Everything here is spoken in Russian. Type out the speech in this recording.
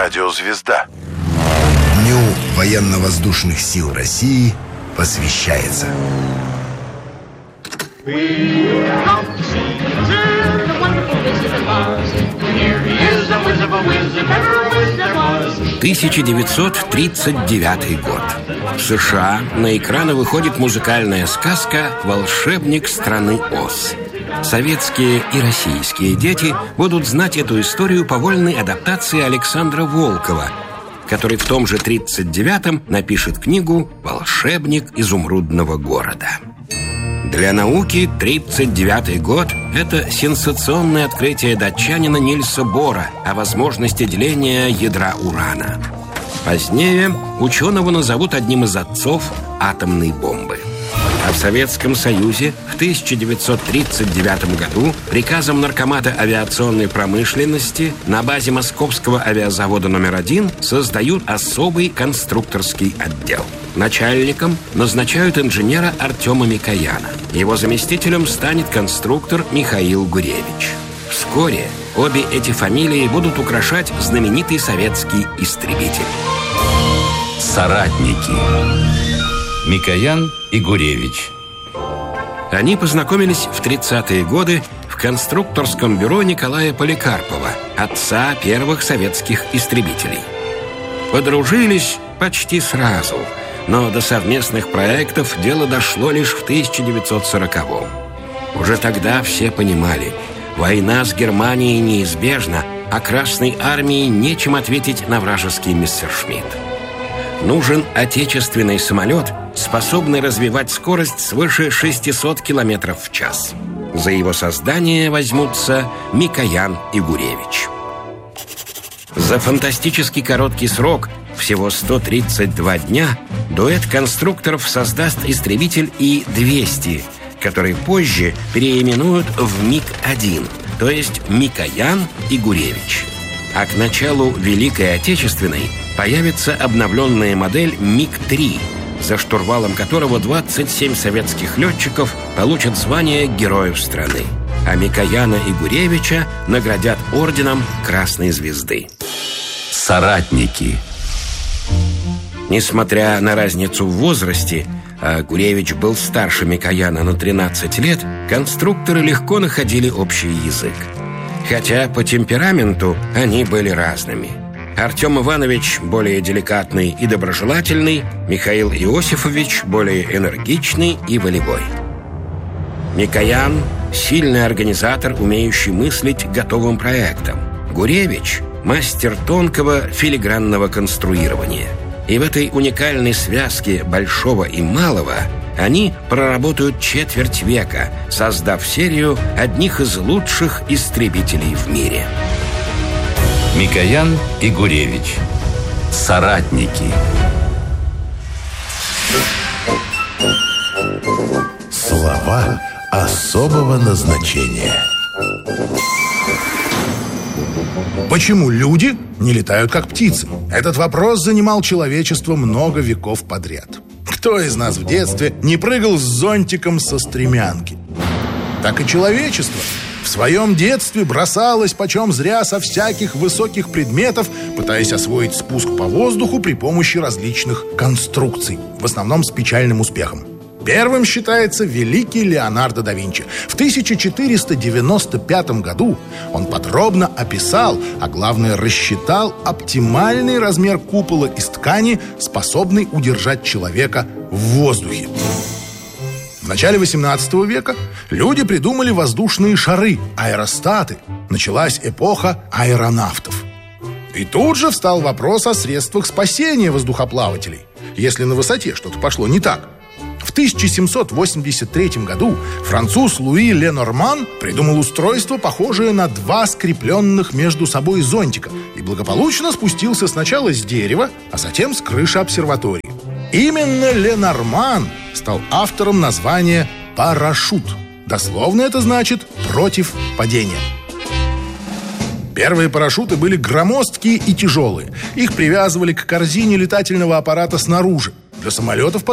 радиозвезда. Дню военно-воздушных сил России посвящается. — 1939 год. В США на экраны выходит музыкальная сказка «Волшебник страны Оз». Советские и российские дети будут знать эту историю по вольной адаптации Александра Волкова, который в том же 1939-м напишет книгу «Волшебник изумрудного города». Для науки 1939 год – это сенсационное открытие датчанина Нильса Бора о возможности деления ядра урана. Позднее ученого назовут одним из отцов атомной бомбы. А в Советском Союзе в 1939 году приказом Наркомата авиационной промышленности на базе Московского авиазавода номер 1 создают особый конструкторский отдел. Начальником назначают инженера Артема Микояна. Его заместителем станет конструктор Михаил Гуревич. Вскоре обе эти фамилии будут украшать знаменитый советский истребитель. Соратники. Микоян и Гуревич. Они познакомились в 30-е годы в конструкторском бюро Николая Поликарпова, отца первых советских истребителей. Подружились почти сразу, но до совместных проектов дело дошло лишь в 1940-м. Уже тогда все понимали, война с Германией неизбежна, а Красной армии нечем ответить на вражеский Мессершмитт. Нужен отечественный самолет, способный развивать скорость свыше 600 км в час. За его создание возьмутся Микоян и Гуревич. За фантастически короткий срок, всего 132 дня, дуэт конструкторов создаст истребитель И-200, который позже переименуют в МиГ-1, то есть Микоян и Гуревич. А к началу Великой Отечественной появится обновленная модель МиГ-3, за штурвалом которого 27 советских летчиков получат звание Героев страны. А Микояна и Гуревича наградят орденом Красной Звезды. Соратники. Несмотря на разницу в возрасте, а Гуревич был старше Микояна на 13 лет, конструкторы легко находили общий язык. Хотя по темпераменту они были разными. Артем Иванович более деликатный и доброжелательный, Михаил Иосифович более энергичный и волевой. Микоян – сильный организатор, умеющий мыслить готовым проектом. Гуревич – мастер тонкого филигранного конструирования. И в этой уникальной связке большого и малого они проработают четверть века, создав серию одних из лучших истребителей в мире. Микоян и Гуревич. Соратники. Слова особого назначения. Почему люди не летают как птицы? Этот вопрос занимал человечество много веков подряд. Кто из нас в детстве не прыгал с зонтиком со стремянки? Так и человечество в своем детстве бросалось почем зря со всяких высоких предметов, пытаясь освоить спуск по воздуху при помощи различных конструкций, в основном с печальным успехом. Первым считается великий Леонардо да Винчи. В 1495 году он подробно описал, а главное рассчитал оптимальный размер купола из ткани, способный удержать человека в воздухе. В начале 18 века люди придумали воздушные шары, аэростаты. Началась эпоха аэронавтов. И тут же встал вопрос о средствах спасения воздухоплавателей, если на высоте что-то пошло не так. В 1783 году француз Луи Ленорман придумал устройство, похожее на два скрепленных между собой зонтика, и благополучно спустился сначала с дерева, а затем с крыши обсерватории. Именно Ленорман стал автором названия «парашют». Дословно это значит «против падения». Первые парашюты были громоздкие и тяжелые. Их привязывали к корзине летательного аппарата снаружи. Для самолетов